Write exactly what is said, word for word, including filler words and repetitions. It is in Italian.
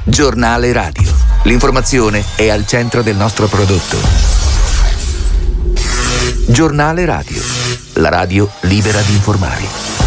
Giornale radio. L'informazione è al centro del nostro prodotto. Giornale radio. La radio libera di informare.